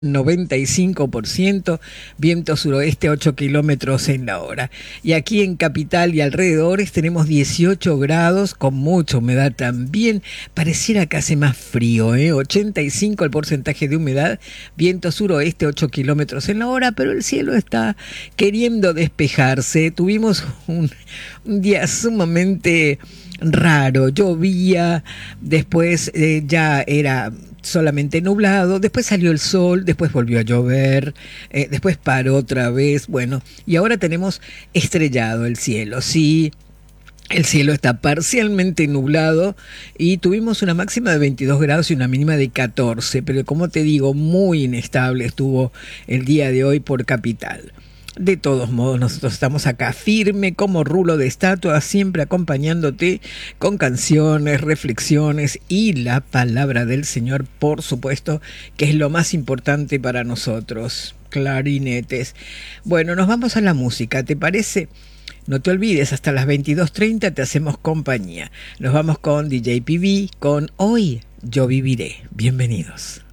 95%, viento suroeste 8 kilómetros en la hora. Y aquí en Capital y alrededores tenemos 18 grados con mucha humedad también. Pareciera que hace más frío, 85 el porcentaje de humedad, viento suroeste 8 kilómetros en la hora, pero el cielo está queriendo despejarse. Tuvimos un día sumamente raro, llovía, después ya era solamente nublado, después salió el sol, después volvió a llover, después paró otra vez, bueno, y ahora tenemos estrellado el cielo, sí. El cielo está parcialmente nublado y tuvimos una máxima de 22 grados y una mínima de 14, pero como te digo, muy inestable estuvo el día de hoy por Capital. De todos modos, nosotros estamos acá firme como rulo de estatua, siempre acompañándote con canciones, reflexiones y la palabra del Señor, por supuesto, que es lo más importante para nosotros. Clarinetes. Bueno, nos vamos a la música, ¿te parece? No te olvides, hasta las 22:30 te hacemos compañía. Nos vamos con DJ PB, con Hoy Yo Viviré. Bienvenidos.